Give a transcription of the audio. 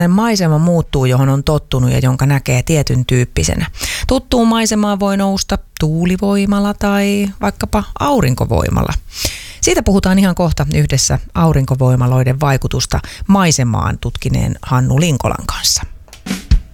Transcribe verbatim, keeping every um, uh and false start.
maisema muuttuu, johon on tottunut ja jonka näkee tietyn tyyppisenä. Tuttuun maisemaan voi nousta tuulivoimalla tai vaikkapa aurinkovoimalla. Siitä puhutaan ihan kohta yhdessä aurinkovoimaloiden vaikutusta maisemaan tutkineen Hannu Linkolan kanssa.